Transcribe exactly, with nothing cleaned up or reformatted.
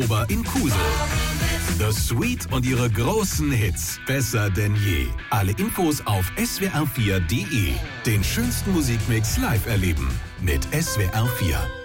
Ober in Kusel. The Sweet und ihre großen Hits. Besser denn je. Alle Infos auf S W R vier Punkt de. Den schönsten Musikmix live erleben. Mit S W R vier.